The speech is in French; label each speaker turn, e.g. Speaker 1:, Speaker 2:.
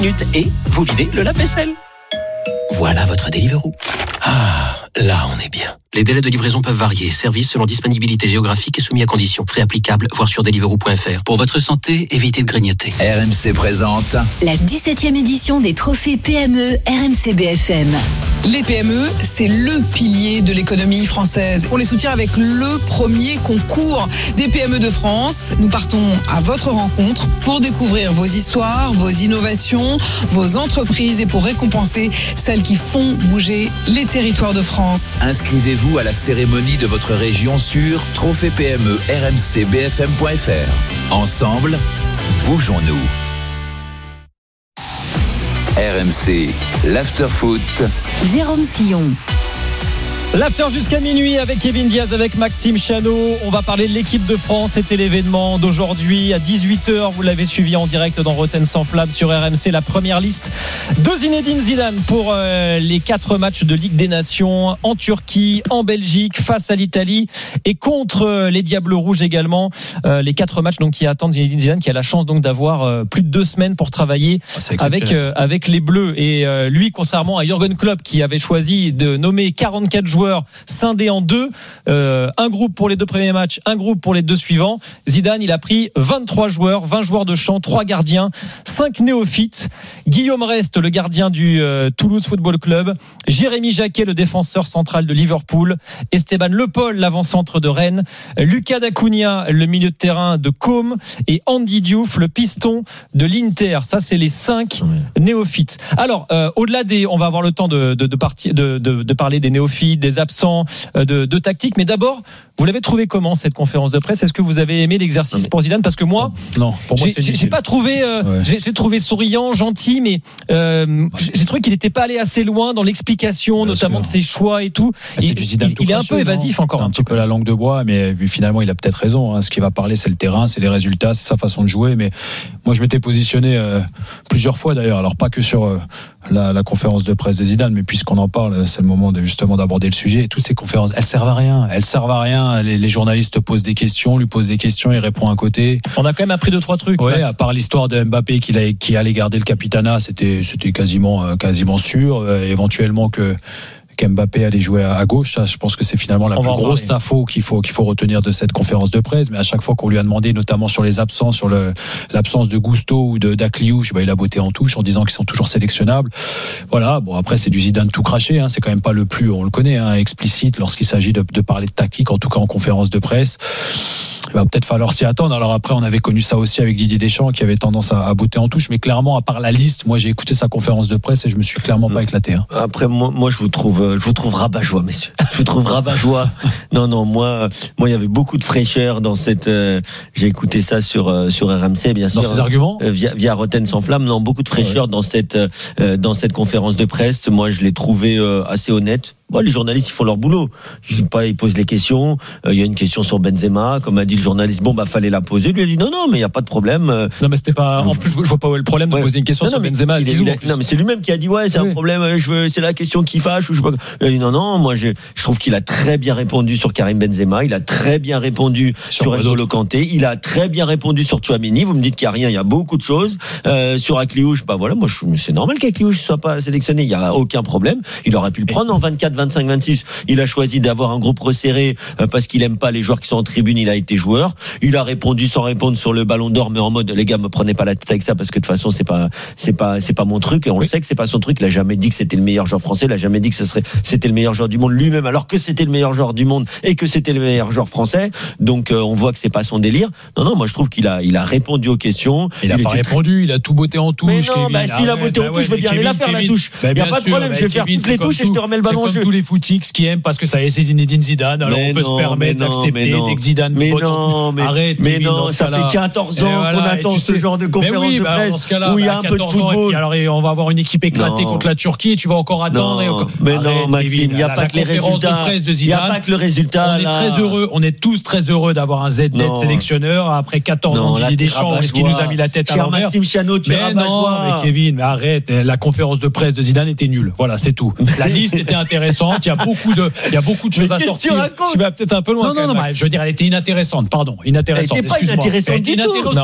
Speaker 1: minutes et vous videz le lave-vaisselle. Voilà votre Deliveroo. Ah, là on est bien. Les délais de livraison peuvent varier. Service selon disponibilité géographique et soumis à conditions. Frais applicables, voir sur deliveroo.fr. Pour votre santé, évitez de grignoter.
Speaker 2: RMC présente
Speaker 3: la 17e édition des trophées PME RMC BFM.
Speaker 4: Les PME, c'est le pilier de l'économie française. On les soutient avec le premier concours des PME de France. Nous partons à votre rencontre pour découvrir vos histoires, vos innovations, vos entreprises et pour récompenser celles qui font bouger les territoires de France.
Speaker 2: Inscrivez-vous à la cérémonie de votre région sur trophée-PME-RMC-BFM.fr. Ensemble, bougeons-nous. RMC, l'Afterfoot.
Speaker 3: Jérôme Sillon.
Speaker 5: L'after jusqu'à minuit avec Kevin Diaz, avec Maxime Chanot. On va parler de l'équipe de France. C'était l'événement d'aujourd'hui à 18h. Vous l'avez suivi en direct dans Rotten sans flamme sur RMC. La première liste de Zinedine Zidane pour les 4 matchs de Ligue des Nations en Turquie, en Belgique, face à l'Italie et contre les Diables Rouges également. Les 4 matchs donc qui attendent Zinedine Zidane, qui a la chance donc d'avoir plus de 2 semaines pour travailler avec les Bleus. Et lui, contrairement à Jürgen Klopp qui avait choisi de nommer 44 joueurs scindés en 2, un groupe pour les 2 premiers matchs, un groupe pour les 2 suivants. Zidane, il a pris 23 joueurs, 20 joueurs de champ, 3 gardiens, 5 néophytes. Guillaume Rest, le gardien du Toulouse Football Club, Jérémy Jacquet, le défenseur central de Liverpool, Esteban Le Paul, l'avant-centre de Rennes, Lucas Dacunia, le milieu de terrain de Côme, et Andy Diouf, le piston de l'Inter. Ça, c'est les 5 néophytes. Alors, au-delà on va avoir le temps de parler des néophytes, des absents, de tactique, mais d'abord, vous l'avez trouvé comment cette conférence de presse? Est-ce que vous avez aimé l'exercice pour Zidane? Parce que moi,
Speaker 6: non, pour moi
Speaker 5: j'ai pas trouvé, j'ai trouvé souriant, gentil, mais j'ai trouvé qu'il n'était pas allé assez loin dans l'explication, notamment de ses choix et tout. Il est un peu évasif encore.
Speaker 6: Un petit peu la langue de bois, mais finalement, il a peut-être raison. Ce qui va parler, c'est le terrain, c'est les résultats, c'est sa façon de jouer. Mais moi, je m'étais positionné plusieurs fois d'ailleurs. Alors pas que sur la conférence de presse de Zidane, mais puisqu'on en parle, c'est le moment justement d'aborder le sujet. Et toutes ces conférences, elles servent à rien. Les journalistes posent des questions, lui posent des questions, il répond à côté.
Speaker 5: On a quand même appris 2-3 trucs.
Speaker 6: Ouais, à part l'histoire de Mbappé qui allait garder le capitanat, c'était quasiment sûr. Éventuellement qu'Mbappé allait jouer à gauche, ça, je pense que c'est finalement la plus grosse info qu'il faut retenir de cette conférence de presse. Mais à chaque fois qu'on lui a demandé, notamment sur les absents, sur l'absence de Gusto ou d'Akliouche, il a botté en touche en disant qu'ils sont toujours sélectionnables. Voilà. Bon, après, c'est du Zidane tout craché. C'est quand même pas le plus, on le connaît, explicite lorsqu'il s'agit de parler de tactique, en tout cas en conférence de presse. Il va peut-être falloir s'y attendre. Alors après, on avait connu ça aussi avec Didier Deschamps qui avait tendance à botter en touche, mais clairement, à part la liste, moi j'ai écouté sa conférence de presse et je me suis clairement pas éclaté.
Speaker 7: Après, moi je vous trouve rabat-joie, messieurs. Je vous trouve rabat-joie. Non, moi il y avait beaucoup de fraîcheur dans cette. J'ai écouté ça sur RMC, bien sûr.
Speaker 6: Dans ses arguments,
Speaker 7: via Rotten sans flamme. Non, beaucoup de fraîcheur dans cette conférence de presse. Moi, je l'ai trouvé assez honnête. Les journalistes, ils font leur boulot. Ils posent les questions. Il y a une question sur Benzema, comme a dit le journaliste. Fallait la poser. Lui a dit non, mais il n'y a pas de problème.
Speaker 5: Non, mais c'était pas. En plus, je vois pas où est le problème de poser une question sur Benzema.
Speaker 7: Non, mais c'est lui-même qui a dit c'est un problème. C'est la question qui fâche. Ou je sais pas. Il a dit non. Moi, je trouve qu'il a très bien répondu sur Karim Benzema. Il a très bien répondu sur N'Golo Kanté. Il a très bien répondu sur Tchouaméni. Vous me dites qu'il n'y a rien. Il y a beaucoup de choses. Sur Akliouche, moi, c'est normal qu'Akliouche soit pas sélectionné. Il y a aucun problème. Il aurait pu le prendre en 24. 25-26, il a choisi d'avoir un groupe resserré parce qu'il aime pas les joueurs qui sont en tribune. Il a été joueur. Il a répondu sans répondre sur le Ballon d'Or, mais en mode les gars, me prenez pas la tête avec ça parce que de toute façon c'est pas mon truc et on le sait que c'est pas son truc. Il a jamais dit que c'était le meilleur joueur français. Il a jamais dit que c'était le meilleur joueur du monde lui-même, alors que c'était le meilleur joueur du monde et que c'était le meilleur joueur français. Donc on voit que c'est pas son délire. Non, moi je trouve qu'il a répondu aux questions.
Speaker 6: Il a pas répondu. Il a tout botté en touche.
Speaker 7: Mais non, s'il a botté en touche, je veux bien aller la faire la touche. Il y a pas de problème. Je vais faire toutes les touches et je te remets le ballon en jeu.
Speaker 6: Les footix qui aiment parce que ça c'est Zinedine Zidane, alors on peut se permettre d'accepter dès que Zidane arrête.
Speaker 7: Mais non, ça fait 14 ans qu'on attend ce genre de conférence de presse où il y a un peu de football.
Speaker 6: Alors on va avoir une équipe éclatée contre la Turquie et tu vas encore attendre.
Speaker 7: Mais non, Maxime, il n'y a pas que les résultats. Il n'y a pas que le résultat.
Speaker 6: On est tous très heureux d'avoir un ZZ sélectionneur après 14 ans de Didier Deschamps qui nous a mis la tête à l'envers.
Speaker 7: Maxime Chanot, tu es rabat-joie.
Speaker 6: Mais Kevin, arrête, la conférence de presse de Zidane était nulle. Voilà, c'est tout. La liste était intéressante. Il y a beaucoup de choses à sortir.
Speaker 5: Tu vas peut-être un peu loin.
Speaker 6: Non, je veux dire, elle était inintéressante. Pardon, inintéressante.
Speaker 7: Elle n'était pas inintéressante du tout.